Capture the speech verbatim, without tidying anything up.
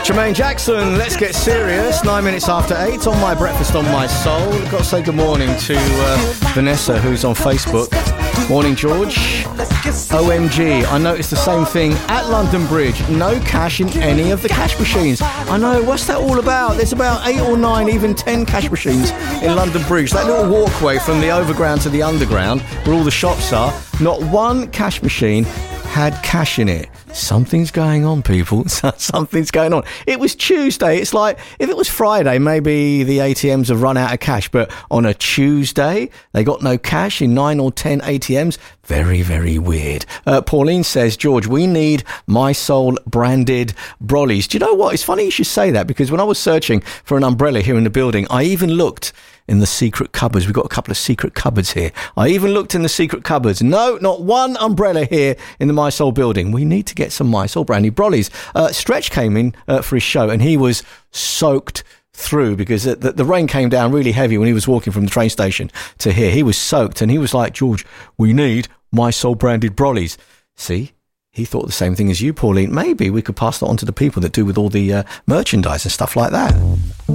Jermaine Jackson, let's get serious. Nine minutes after eight on My Breakfast on My Soul. I've got to say good morning to uh, Vanessa, who's on Facebook. Morning, George. O M G, I noticed the same thing at London Bridge. No cash in any of the cash machines. I know, what's that all about? There's about eight or nine, even ten cash machines in London Bridge. That little walkway from the overground to the underground, where all the shops are, not one cash machine had cash in it. Something's going on, people. Something's going on. It was Tuesday. It's like, if it was Friday, maybe the A T Ms have run out of cash. But on a Tuesday, they got no cash in nine or ten A T Ms. Very, very weird. Uh, Pauline says, George, we need My Soul branded brollies. Do you know what? It's funny you should say that, because when I was searching for an umbrella here in the building, I even looked in the secret cupboards. We've got a couple of secret cupboards here. I even looked in the secret cupboards. No, not one umbrella here in the My Soul building. We need to get some My Soul branded brollies. Uh, Stretch came in uh, for his show, and he was soaked through, because the, the rain came down really heavy when he was walking from the train station to here. He was soaked, and he was like, George, we need My Soul branded brollies. See? He thought the same thing as you, Pauline. Maybe we could pass that on to the people that do with all the uh, merchandise and stuff like that.